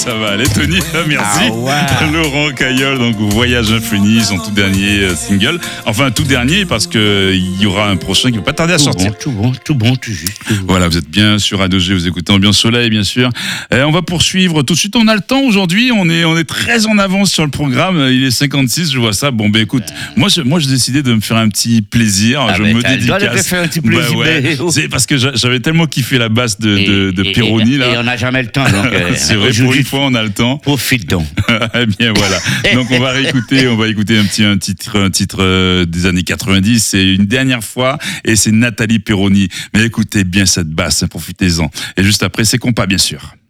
ça va aller, Tony. Merci. Ah ouais. Laurent Caillol, donc Voyage infini, son tout dernier single. Enfin, tout dernier parce que il y aura un prochain qui va pas tarder à sortir. Tout bon, tout juste. Voilà, vous êtes bien sur Radio G, vous écoutez Ambiance Soleil, bien sûr. On va poursuivre tout de suite. On a le temps aujourd'hui. On est très en avance sur le programme. Il est 56, je vois ça. Bon, ben écoute, moi, j'ai décidé de me faire un petit plaisir. Je me dédicace. Faire un petit plaisir. Ouais. C'est parce que j'avais tellement kiffé la basse de Pironi là. Et on n'a jamais le temps. Donc, c'est vrai, pour une fois, on a le temps. Profite donc. Eh bien voilà. Donc on va écouter un titre des années 90. C'est Une dernière fois et c'est Nathalie Pironi. Mais écoutez bien cette basse, profitez-en. Et juste après, c'est compas bien sûr.